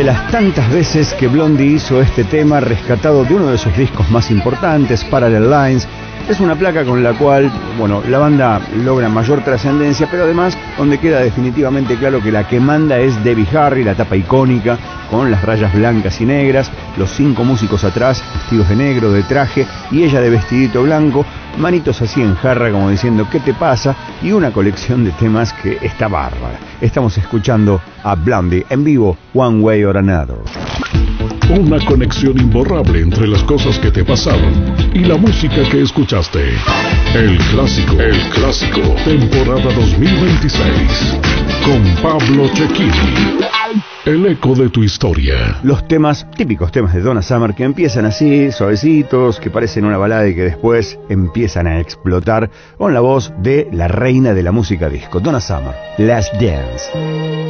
de las tantas veces que Blondie hizo este tema rescatado de uno de sus discos más importantes, Parallel Lines. Es una placa con la cual, la banda logra mayor trascendencia, pero además donde queda definitivamente claro que la que manda es Debbie Harry, la tapa icónica, con las rayas blancas y negras, los 5 músicos atrás, vestidos de negro, de traje, y ella de vestidito blanco, manitos así en jarra como diciendo ¿qué te pasa? Y una colección de temas que está bárbara. Estamos escuchando a Blondie en vivo, One Way or Another. Una conexión imborrable entre las cosas que te pasaron y la música que escuchaste. El clásico, temporada 2026, con Pablo Cecchini. El eco de tu historia. Los típicos temas de Donna Summer que empiezan así, suavecitos, que parecen una balada y que después empiezan a explotar con la voz de la reina de la música disco, Donna Summer, Last Dance.